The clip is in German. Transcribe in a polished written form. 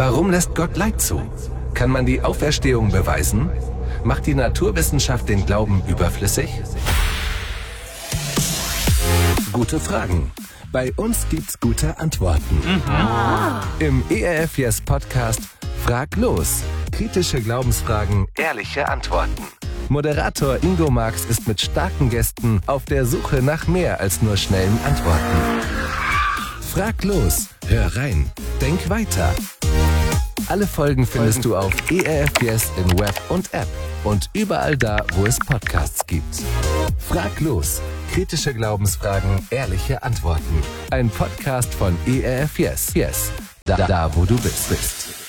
Warum lässt Gott Leid zu? Kann man die Auferstehung beweisen? Macht die Naturwissenschaft den Glauben überflüssig? Gute Fragen. Bei uns gibt's gute Antworten. Im ERF Yes Podcast Frag los. Kritische Glaubensfragen, ehrliche Antworten. Moderator Ingo Marx ist mit starken Gästen auf der Suche nach mehr als nur schnellen Antworten. Frag los, hör rein, denk weiter. Alle Folgen findest du auf ERF Yes in Web und App und überall da, wo es Podcasts gibt. Frag los, kritische Glaubensfragen, ehrliche Antworten. Ein Podcast von ERF Yes. Yes, da wo du bist.